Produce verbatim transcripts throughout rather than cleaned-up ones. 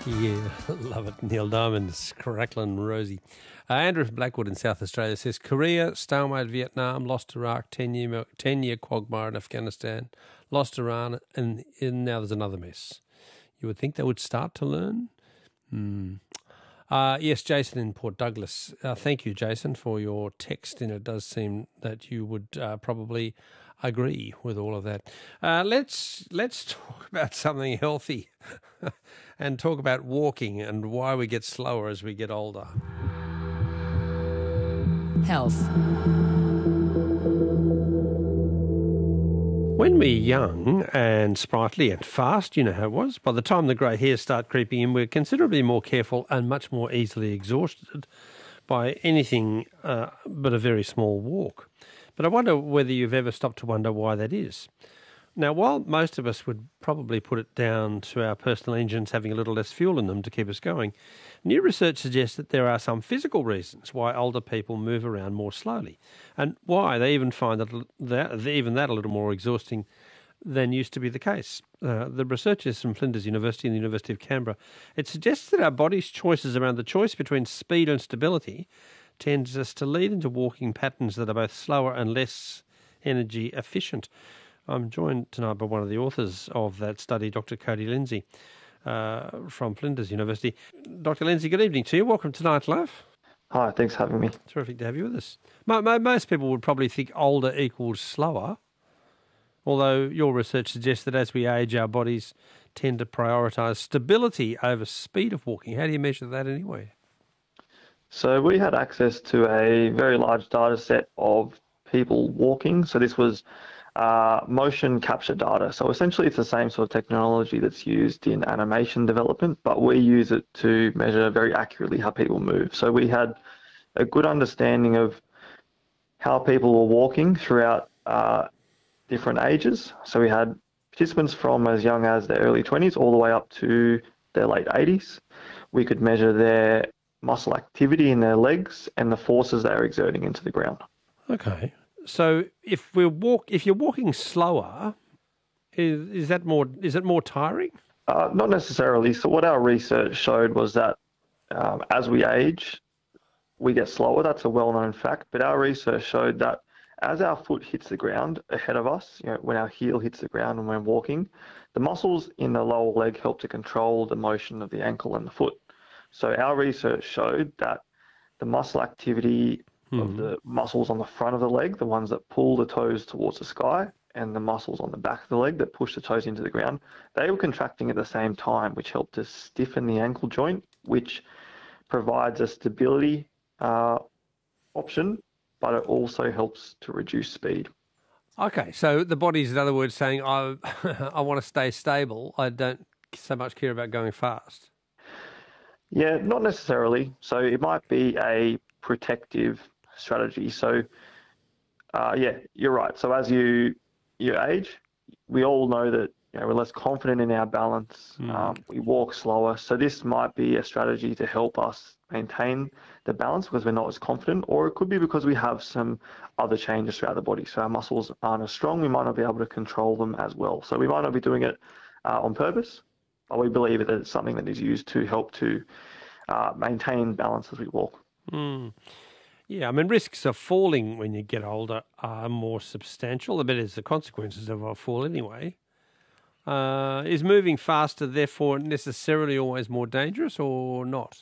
Yeah, love it. Neil Diamond's Crackling Rosie. Uh, Andrew from Blackwood in South Australia says, Korea, stalemate Vietnam, lost Iraq, ten-year ten-year quagmire in Afghanistan, lost Iran, and, and now there's another mess. You would think they would start to learn? Hmm. Uh, yes, Jason in Port Douglas. Uh, thank you, Jason, for your text, and it does seem that you would uh, probably agree with all of that. Uh, let's let's talk about something healthy and talk about walking and why we get slower as we get older. Health. When we're young and sprightly and fast, you know how it was, by the time the grey hairs start creeping in, we're considerably more careful and much more easily exhausted by anything uh, but a very small walk. But I wonder whether you've ever stopped to wonder why that is. Now, while most of us would probably put it down to our personal engines having a little less fuel in them to keep us going, new research suggests that there are some physical reasons why older people move around more slowly, and why they even find that, that even that a little more exhausting than used to be the case. Uh, the researchers from Flinders University and the University of Canberra, it suggests that our body's choices around the choice between speed and stability tends us to lead into walking patterns that are both slower and less energy efficient. I'm joined tonight by one of the authors of that study, Doctor Cody Lindsay, uh, from Flinders University. Doctor Lindsay, good evening to you. Welcome to Night Life. Hi, thanks for having me. Terrific to have you with us. Mo- mo- most people would probably think older equals slower, although your research suggests that as we age, our bodies tend to prioritise stability over speed of walking. How do you measure that anyway? So we had access to a very large data set of people walking. So this was uh, motion capture data. So essentially it's the same sort of technology that's used in animation development, but we use it to measure very accurately how people move. So we had a good understanding of how people were walking throughout uh, different ages. So we had participants from as young as their early twenties all the way up to their late eighties. We could measure their muscle activity in their legs and the forces they are exerting into the ground. Okay. So if we walk, if you're walking slower, is, is that more? Is it more tiring? Uh, not necessarily. So what our research showed was that um, as we age, we get slower. That's a well-known fact. But our research showed that as our foot hits the ground ahead of us, you know, when our heel hits the ground and when walking, the muscles in the lower leg help to control the motion of the ankle and the foot. So our research showed that the muscle activity mm. of the muscles on the front of the leg, the ones that pull the toes towards the sky, and the muscles on the back of the leg that push the toes into the ground, they were contracting at the same time, which helped to stiffen the ankle joint, which provides a stability uh, option, but it also helps to reduce speed. Okay, so the body's, in other words, saying, I, I want to stay stable. I don't so much care about going fast. Yeah, not necessarily. So it might be a protective strategy. So, uh, yeah, you're right. So as you you age, we all know that you know, we're less confident in our balance. Mm. Um, we walk slower. So this might be a strategy to help us maintain the balance because we're not as confident, or it could be because we have some other changes throughout the body. So our muscles aren't as strong. We might not be able to control them as well. So we might not be doing it uh, on purpose, but we believe that it's something that is used to help to uh, maintain balance as we walk. Mm. Yeah, I mean, risks of falling when you get older are more substantial. I bet it's the consequences of a fall anyway. Uh, is moving faster therefore necessarily always more dangerous or not?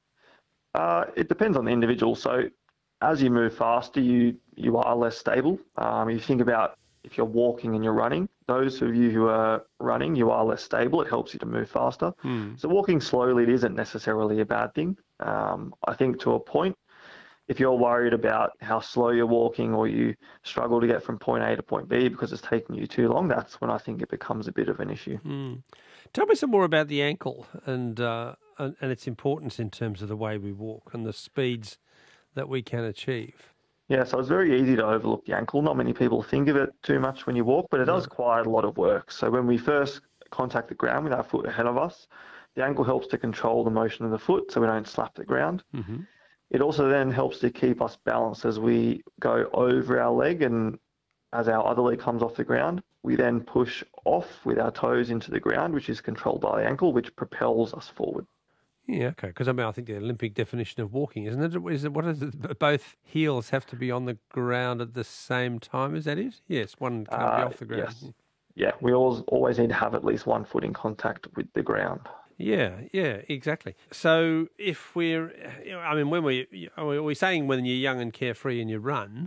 Uh, it depends on the individual. So as you move faster, you, you are less stable. Um, you think about if you're walking and you're running, those of you who are running, you are less stable. It helps you to move faster. Hmm. So walking slowly, it isn't necessarily a bad thing. Um, I think to a point, if you're worried about how slow you're walking or you struggle to get from point A to point B because it's taking you too long, that's when I think it becomes a bit of an issue. Hmm. Tell me some more about the ankle and, uh, and and its importance in terms of the way we walk and the speeds that we can achieve. Yeah, so it's very easy to overlook the ankle. Not many people think of it too much when you walk, but it does quite a lot of work. So when we first contact the ground with our foot ahead of us, the ankle helps to control the motion of the foot so we don't slap the ground. Mm-hmm. It also then helps to keep us balanced as we go over our leg, and as our other leg comes off the ground, we then push off with our toes into the ground, which is controlled by the ankle, which propels us forward. Yeah, okay. Because I mean, I think the Olympic definition of walking, isn't it? Is it what is it? Both heels have to be on the ground at the same time. Is that it? Yes, one can't be Uh, off the ground. yes. Yeah, we always always need to have at least one foot in contact with the ground. Yeah, yeah, exactly. So if we're, you know, I mean, when we are we saying when you're young and carefree and you run,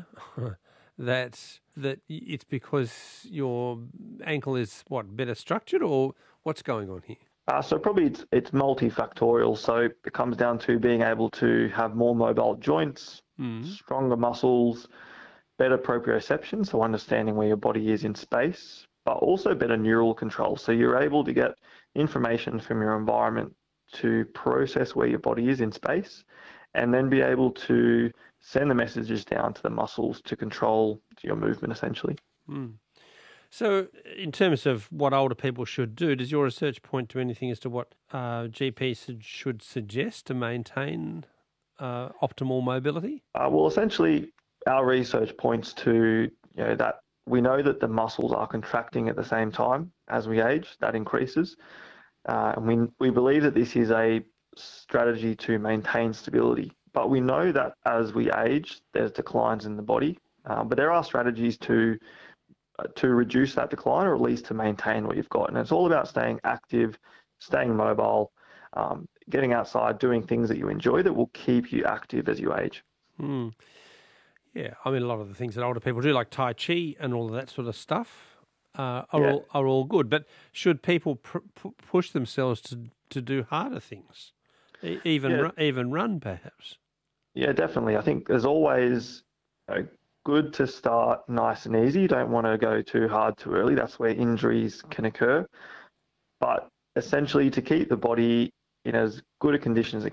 that that it's because your ankle is what better structured, or what's going on here? Uh, so probably it's it's multifactorial. So it comes down to being able to have more mobile joints, Mm. stronger muscles, better proprioception, so understanding where your body is in space, but also better neural control. So you're able to get information from your environment to process where your body is in space, and then be able to send the messages down to the muscles to control your movement essentially. Mm. So, in terms of what older people should do, does your research point to anything as to what uh, G Ps should suggest to maintain uh, optimal mobility? Uh, well, essentially, our research points to you know that we know that the muscles are contracting at the same time as we age. That increases, uh, and we we believe that this is a strategy to maintain stability. But we know that as we age, there's declines in the body. Uh, but there are strategies to to reduce that decline, or at least to maintain what you've got. And it's all about staying active, staying mobile, um, getting outside, doing things that you enjoy that will keep you active as you age. Hmm. Yeah, I mean, a lot of the things that older people do, like Tai Chi and all of that sort of stuff, uh, are Yeah. all are all good. But should people pr- p- push themselves to to do harder things, e- even Yeah. ru- even run, perhaps? Yeah, definitely. I think there's always you know, good to start nice and easy. You don't want to go too hard too early. That's where injuries can occur. But essentially, to keep the body in as good a condition as it